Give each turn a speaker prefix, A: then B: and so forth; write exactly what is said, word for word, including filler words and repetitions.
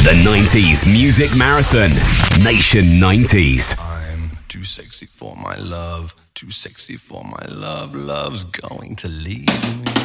A: The nineties Music Marathon, Nation nineties.
B: I'm too sexy for my love, too sexy for my love, love's going to leave me.